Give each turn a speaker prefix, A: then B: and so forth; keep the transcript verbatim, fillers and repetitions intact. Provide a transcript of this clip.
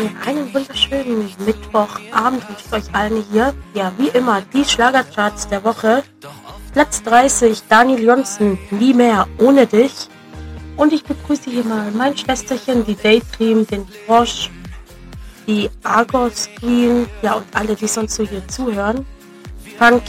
A: Einen wunderschönen Mittwochabend wünsche ich euch allen hier. Ja, wie immer, die Schlagercharts der Woche. Platz dreißig, Daniel Jonsson, Nie mehr ohne dich. Und ich begrüße hier mal mein Schwesterchen, die Daydream, den Frosch, die Argos Queen, ja und alle, die sonst so hier zuhören. Fang